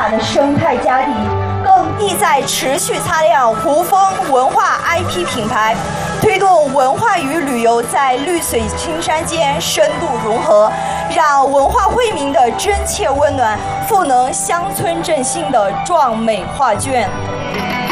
化的生态家底，更意在持续擦亮胡风文化 IP 品牌，推动文化与旅游在绿水青山间深度融合，让文化惠民的真切温暖赋能乡村振兴的壮美画卷。